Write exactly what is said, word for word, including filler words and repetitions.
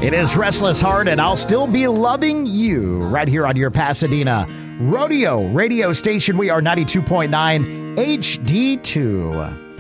It is Restless Heart, and I'll still be loving you right here on your Pasadena Rodeo radio station. We are ninety-two point nine H D two.